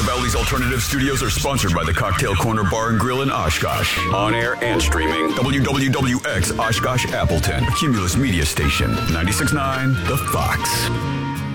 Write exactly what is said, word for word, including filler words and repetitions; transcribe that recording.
Valley's Alternative Studios are sponsored by the Cocktail Corner Bar and Grill in Oshkosh. On air and streaming. W W W X Oshkosh Appleton. Cumulus Media Station. ninety-six point nine The Fox.